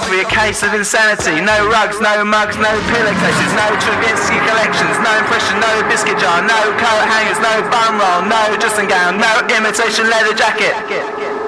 coffee, a case of insanity. No rugs, no mugs, no pillowcases, no Stravinsky collections, no impression, no biscuit jar, no coat hangers, no bum roll, no dressing gown, no imitation leather jacket.